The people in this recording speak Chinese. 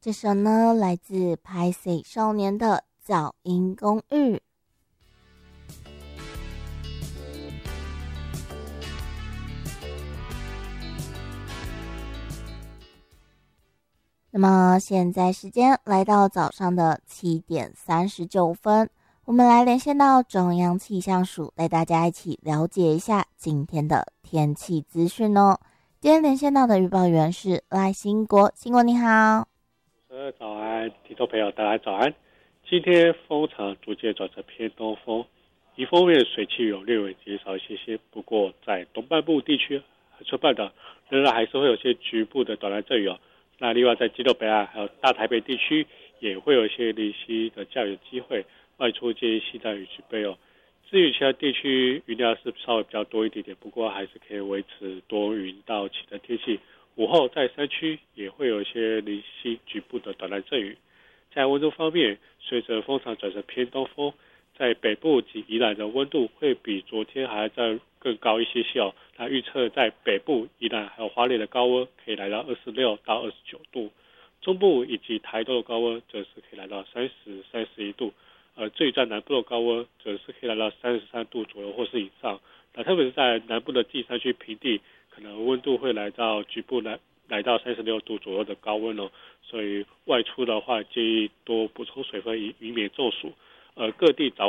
这首呢来自拍 C 少年的噪音公寓。那么现在时间来到早上的7:39，我们来连线到中央气象署，带大家一起了解一下今天的天气资讯哦。今天连线到的预报员是赖兴国，兴国你好。 早安，听众朋友大家早安。今天风场逐渐转成偏东风，迎风面水汽有略微减少一些，不过在东半部地区和车半岛仍然还是会有些局部的短暂阵雨哦。那另外在基隆北岸还有大台北地区也会有一些零星的降雨机会，外出建议携带雨具备哦。至于其他地区雨量是稍微比较多一点点，不过还是可以维持多云到晴的天气。午后在山区也会有一些零星局部的短暂阵雨。在温度方面，随着风场转成偏东风，在北部及宜兰的温度会比昨天还要再更高一些哦。那预测在北部、宜兰还有花莲的高温可以来到26到29度，中部以及台东的高温则是可以来到30、31度。至于在南部的高温则是可以来到33度左右或是以上。那特别是在南部的近山区平地，可能温度会来到局部来到36度左右的高温哦。所以外出的话，建议多补充水分，以免中暑。各地早